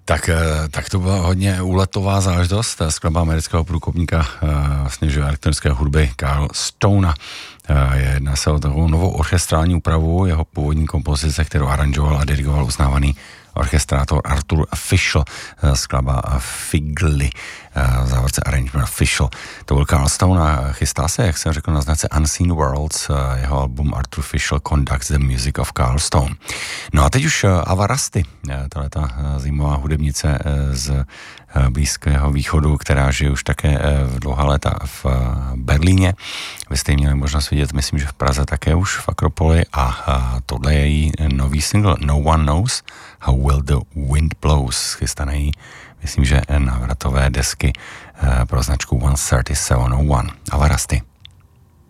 Tak to byla hodně úletová záležitost. Skladba amerického průkopníka vlastně elektronické hudby Carl Stona. Jedná se o takovou novou orchestrální úpravu jeho původní kompozice, kterou aranžoval a dirigoval uznávaný orchestrátor Arthur Fischl. Skladba Figli, v závorce Arrangement Fischl. To byl Carl Stone a chystá se, jak jsem řekl, na značce Unseen Worlds, jeho album Arthur Fischl Conducts the Music of Carl Stone. No a teď už Ava Rusty, tato zajímavá hudebnice z Blízkého východu, která žije už také v dlouhá léta v Berlíně. Vy jste ji měli možnost vidět, myslím, že v Praze také už v Akropoli a tohle je její nový single No One Knows How Will the Wind Blows, chystaný, myslím, že návratové desky pro značku 13701. Ava Rusty.